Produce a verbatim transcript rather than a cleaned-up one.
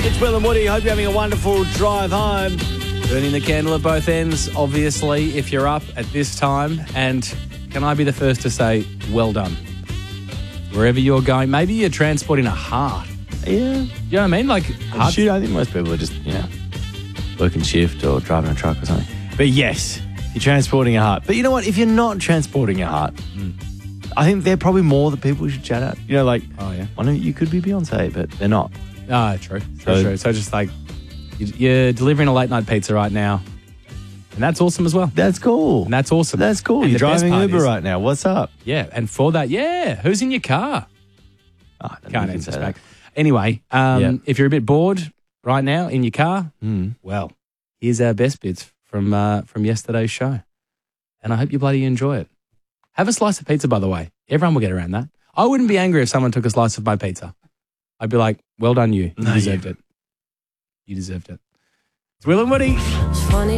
It's Will and Woody. Hope you're having a wonderful drive home. Burning the candle at both ends, obviously, if you're up at this time. And can I be the first to say, well done. Wherever you're going, maybe you're transporting a heart. Yeah. You know what I mean? Like, hearts. Shoot, I think most people are just, you know, working shift or driving a truck or something. But yes, you're transporting a heart. But you know what? If you're not transporting a heart, mm. I think they're probably more the people who should chat out. You know, like, oh, yeah. I know you could be Beyonce, but they're not. Ah, true. True, So- true. So just like, you're delivering a late night pizza right now. And that's awesome as well. That's cool. And that's awesome. That's cool. And You're the best driving part Uber is- right now. What's up? Yeah. And for that, yeah. Who's in your car? Oh, I don't Can't think answer so. back. Anyway, um, Yeah. if you're a bit bored right now in your car, Mm. well, here's our best bits from uh, from yesterday's show. And I hope you bloody enjoy it. Have a slice of pizza, by the way. Everyone will get around that. I wouldn't be angry if someone took a slice of my pizza. I'd be like, well done you. You No, deserved you- it. You deserved it. It's Will and Woody.